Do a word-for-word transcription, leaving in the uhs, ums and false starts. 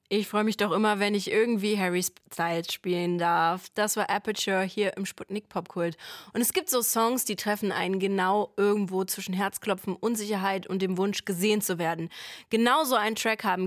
Ich freue mich doch immer, wenn ich irgendwie Harry Styles spielen darf. Das war Aperture hier im Sputnik Popkult. Und es gibt so Songs, die treffen einen genau irgendwo zwischen Herzklopfen, Unsicherheit und dem Wunsch, gesehen zu werden. Genau so einen Track haben